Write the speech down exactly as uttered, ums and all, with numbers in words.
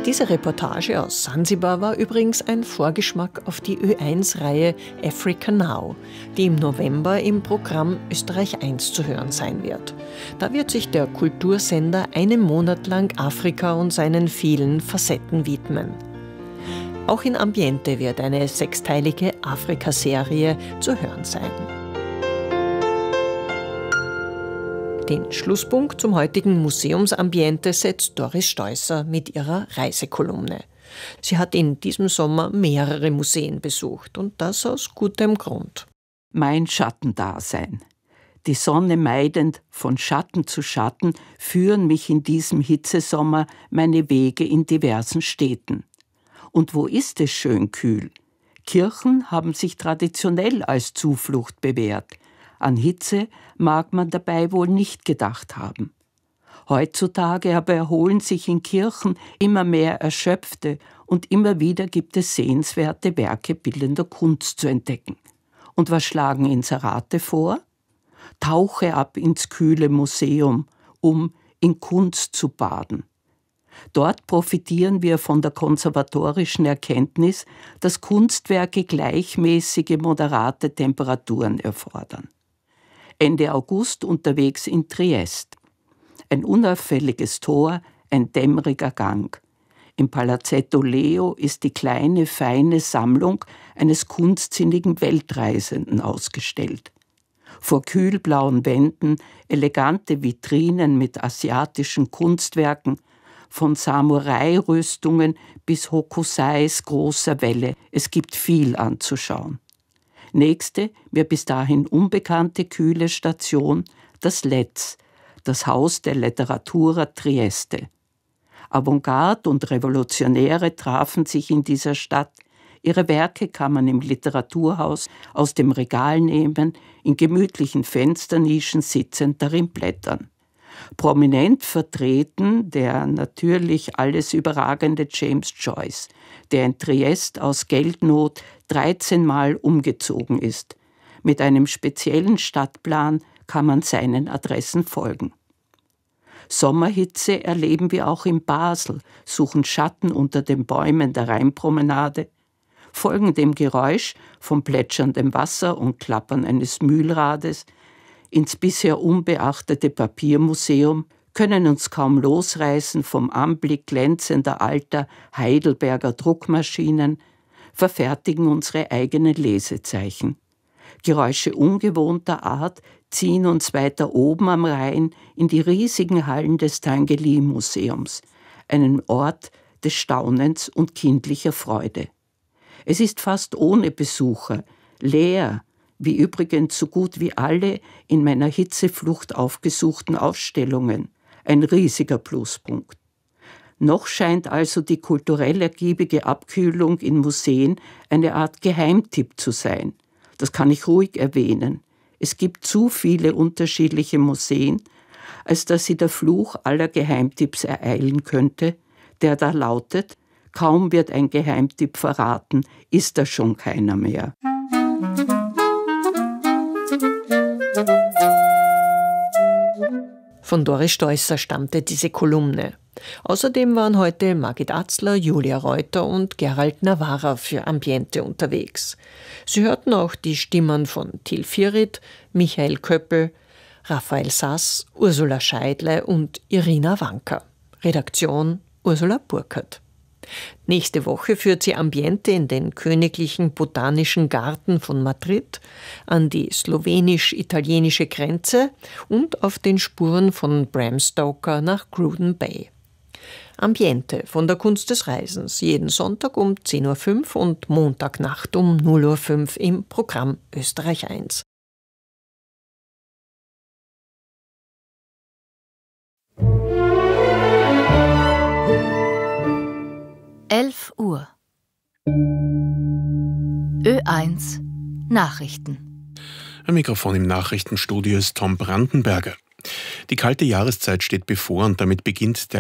Diese Reportage aus Sansibar war übrigens ein Vorgeschmack auf die Ö eins Reihe Africa Now, die im November im Programm Österreich eins zu hören sein wird. Da wird sich der Kultursender einen Monat lang Afrika und seinen vielen Facetten widmen. Auch in Ambiente wird eine sechsteilige Afrika-Serie zu hören sein. Den Schlusspunkt zum heutigen Museumsambiente setzt Doris Steusser mit ihrer Reisekolumne. Sie hat in diesem Sommer mehrere Museen besucht und das aus gutem Grund. Mein Schattendasein. Die Sonne meidend, von Schatten zu Schatten, führen mich in diesem Hitzesommer meine Wege in diversen Städten. Und wo ist es schön kühl? Kirchen haben sich traditionell als Zuflucht bewährt. An Hitze mag man dabei wohl nicht gedacht haben. Heutzutage aber erholen sich in Kirchen immer mehr Erschöpfte und immer wieder gibt es sehenswerte Werke bildender Kunst zu entdecken. Und was schlagen Inserate vor? Tauche ab ins kühle Museum, um in Kunst zu baden. Dort profitieren wir von der konservatorischen Erkenntnis, dass Kunstwerke gleichmäßige, moderate Temperaturen erfordern. Ende August unterwegs in Triest. Ein unauffälliges Tor, ein dämmeriger Gang. Im Palazzetto Leo ist die kleine, feine Sammlung eines kunstsinnigen Weltreisenden ausgestellt. Vor kühlblauen Wänden elegante Vitrinen mit asiatischen Kunstwerken, von Samurai-Rüstungen bis Hokusais großer Welle. Es gibt viel anzuschauen. Nächste, mir bis dahin unbekannte kühle Station, das Letz, das Haus der Letteratura Trieste. Avantgarde und Revolutionäre trafen sich in dieser Stadt. Ihre Werke kann man im Literaturhaus aus dem Regal nehmen, in gemütlichen Fensternischen sitzend darin blättern. Prominent vertreten der natürlich alles überragende James Joyce, der in Triest aus Geldnot dreizehn Mal umgezogen ist. Mit einem speziellen Stadtplan kann man seinen Adressen folgen. Sommerhitze erleben wir auch in Basel, suchen Schatten unter den Bäumen der Rheinpromenade, folgen dem Geräusch vom plätschernden Wasser und Klappern eines Mühlrades ins bisher unbeachtete Papiermuseum, können uns kaum losreißen vom Anblick glänzender alter Heidelberger Druckmaschinen, verfertigen unsere eigenen Lesezeichen. Geräusche ungewohnter Art ziehen uns weiter oben am Rhein in die riesigen Hallen des Tinguely-Museums, einen Ort des Staunens und kindlicher Freude. Es ist fast ohne Besucher, leer, wie übrigens so gut wie alle in meiner Hitzeflucht aufgesuchten Ausstellungen, ein riesiger Pluspunkt. Noch scheint also die kulturell ergiebige Abkühlung in Museen eine Art Geheimtipp zu sein. Das kann ich ruhig erwähnen. Es gibt zu viele unterschiedliche Museen, als dass sie der Fluch aller Geheimtipps ereilen könnte, der da lautet: Kaum wird ein Geheimtipp verraten, ist da schon keiner mehr. Von Doris Steusser stammte diese Kolumne. Außerdem waren heute Margit Atzler, Julia Reuter und Gerald Navarra für Ambiente unterwegs. Sie hörten auch die Stimmen von Till Fierit, Michael Köppel, Raphael Sass, Ursula Scheidle und Irina Wanka. Redaktion Ursula Burkhardt. Nächste Woche führt sie Ambiente in den Königlichen Botanischen Garten von Madrid, an die slowenisch-italienische Grenze und auf den Spuren von Bram Stoker nach Cruden Bay. Ambiente von der Kunst des Reisens, jeden Sonntag um zehn Uhr fünf und Montagnacht um null Uhr fünf im Programm Österreich eins. elf Uhr. Ö eins Nachrichten. Am Mikrofon im Nachrichtenstudio ist Tom Brandenberger. Die kalte Jahreszeit steht bevor und damit beginnt der